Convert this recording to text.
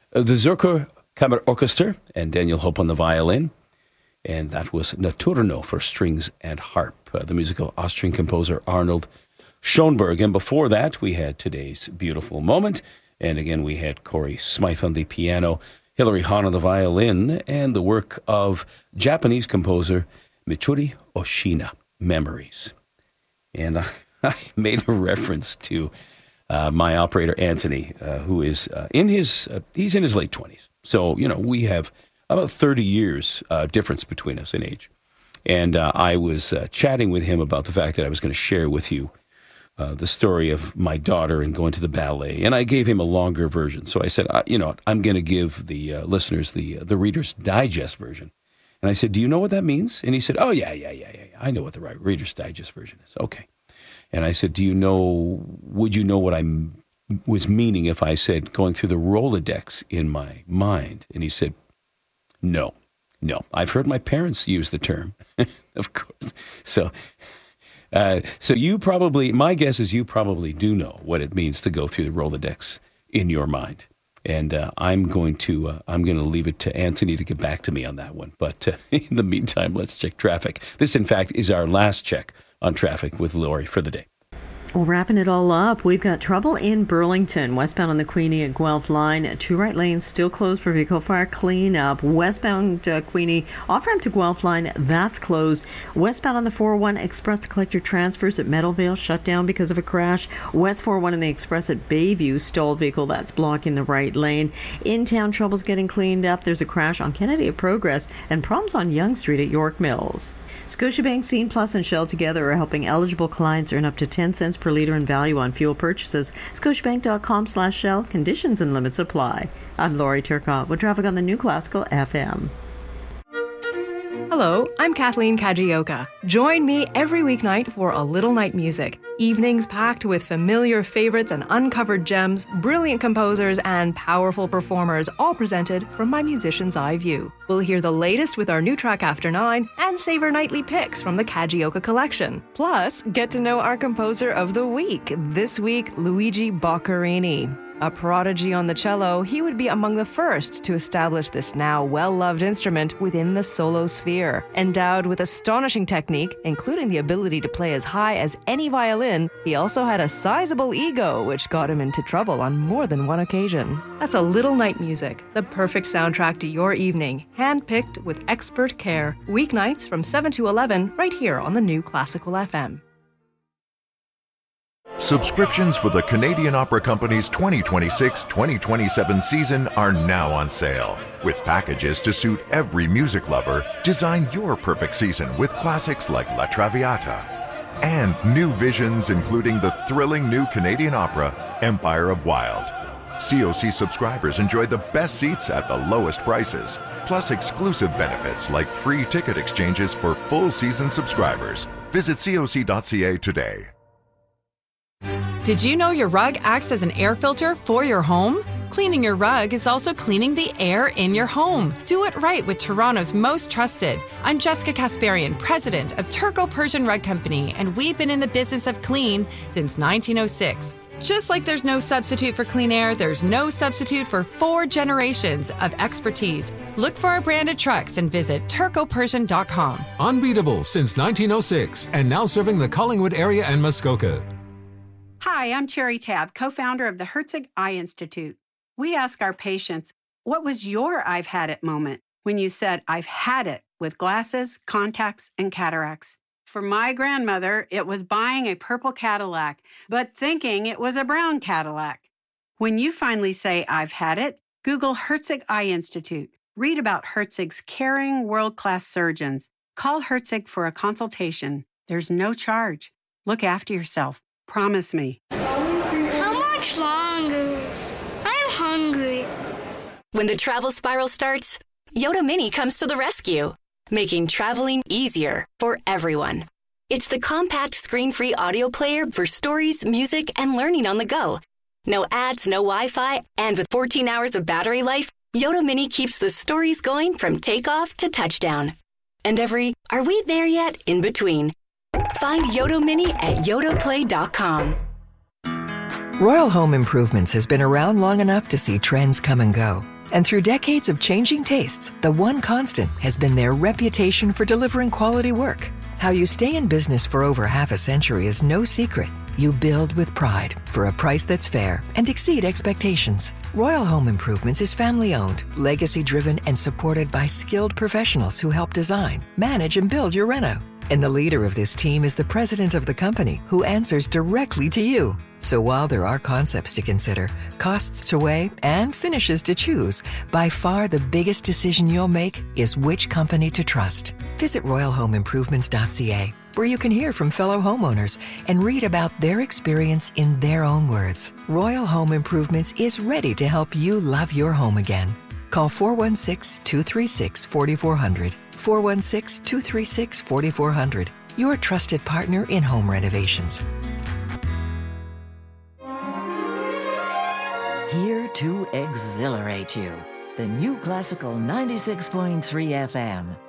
the Zurcher Kammerorchester and Daniel Hope on the violin. And that was Notturno for strings and harp, the music of Austrian composer Arnold Schoenberg. And before that, we had today's beautiful moment. And again, we had Corey Smythe on the piano, Hilary Hahn on the violin, and the work of Japanese composer Michiru Oshina, Memories. And I made a reference to my operator, Anthony, who is he's in his late 20s. So, we have about 30 years difference between us in age. And I was chatting with him about the fact that I was going to share with you the story of my daughter and going to the ballet. And I gave him a longer version. So I said, I'm going to give the listeners the Reader's Digest version. And I said, do you know what that means? And he said, oh, yeah. I know what the Reader's Digest version is. Okay. And I said, would you know what I was meaning if I said going through the Rolodex in my mind? And he said, no. I've heard my parents use the term, of course. So you probably, my guess is you probably do know what it means to go through the Rolodex in your mind. And I'm going to leave it to Anthony to get back to me on that one. But in the meantime, let's check traffic. This, in fact, is our last check on traffic with Lori for the day. Well, wrapping it all up, we've got trouble in Burlington, westbound on the Queenie at Guelph line. 2 right lanes still closed for vehicle fire cleanup. Westbound Queenie, off-ramp to Guelph line, that's closed. Westbound on the 401 Express to collect your transfers at Meadowvale, shut down because of a crash. West 401 and the Express at Bayview, stalled vehicle that's blocking the right lane. In-town trouble's getting cleaned up. There's a crash on Kennedy at Progress and problems on Yonge Street at York Mills. Scotiabank, Scene Plus, and Shell together are helping eligible clients earn up to 10 cents per liter in value on fuel purchases. Scotiabank.com/Shell. Conditions and limits apply. I'm Lori Turcotte with traffic on the New Classical FM. Hello, I'm Kathleen Kajioka. Join me every weeknight for A Little Night Music. Evenings packed with familiar favorites and uncovered gems, brilliant composers, and powerful performers, all presented from my musician's eye view. We'll hear the latest with our new track After 9 and savor nightly picks from the Kajioka collection. Plus, get to know our composer of the week. This week, Luigi Boccherini. A prodigy on the cello, he would be among the first to establish this now well-loved instrument within the solo sphere. Endowed with astonishing technique, including the ability to play as high as any violin, he also had a sizable ego, which got him into trouble on more than one occasion. That's A Little Night Music, the perfect soundtrack to your evening, handpicked with expert care. Weeknights from 7 to 11, right here on the New Classical FM. Subscriptions for the Canadian Opera Company's 2026-2027 season are now on sale. With packages to suit every music lover, design your perfect season with classics like La Traviata. And new visions including the thrilling new Canadian opera, Empire of Wild. COC subscribers enjoy the best seats at the lowest prices, plus exclusive benefits like free ticket exchanges for full season subscribers. Visit coc.ca today. Did you know your rug acts as an air filter for your home? Cleaning your rug is also cleaning the air in your home. Do it right with Toronto's most trusted. I'm Jessica Kasparian, president of Turco Persian Rug Company, and we've been in the business of clean since 1906. Just like there's no substitute for clean air, there's no substitute for 4 generations of expertise. Look for our branded trucks and visit turcopersian.com. Unbeatable since 1906 and now serving the Collingwood area and Muskoka. Hi, I'm Cherry Tabb, co-founder of the Herzig Eye Institute. We ask our patients, what was your I've had it moment when you said, I've had it with glasses, contacts, and cataracts? For my grandmother, it was buying a purple Cadillac, but thinking it was a brown Cadillac. When you finally say, I've had it, Google Herzig Eye Institute. Read about Herzig's caring, world-class surgeons. Call Herzig for a consultation. There's no charge. Look after yourself. Promise me. How much longer? I'm hungry. When the travel spiral starts, Yoda Mini comes to the rescue, making traveling easier for everyone. It's the compact screen-free audio player for stories, music, and learning on the go. No ads, no Wi-Fi, and with 14 hours of battery life, Yoda Mini keeps the stories going from takeoff to touchdown. And every, are we there yet, in between. Find Yoda Mini at yodaplay.com. Royal Home Improvements has been around long enough to see trends come and go. And through decades of changing tastes, the one constant has been their reputation for delivering quality work. How you stay in business for over half a century is no secret. You build with pride for a price that's fair and exceed expectations. Royal Home Improvements is family-owned, legacy-driven, and supported by skilled professionals who help design, manage, and build your reno. And the leader of this team is the president of the company, who answers directly to you. So while there are concepts to consider, costs to weigh, and finishes to choose, by far the biggest decision you'll make is which company to trust. Visit royalhomeimprovements.ca, where you can hear from fellow homeowners and read about their experience in their own words. Royal Home Improvements is ready to help you love your home again. Call 416-236-4400. 416-236-4400. Your trusted partner in home renovations. Here to exhilarate you. The New Classical 96.3 FM.